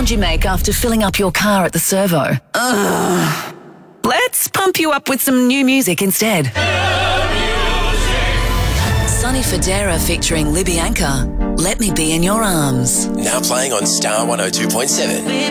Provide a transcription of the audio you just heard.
sound you make after filling up your car at the servo. Ugh. Let's pump you up with some new music instead. Sonny Fodera featuring Libby Anchor. Let Me Be in Your Arms. Now playing on Star 102.7.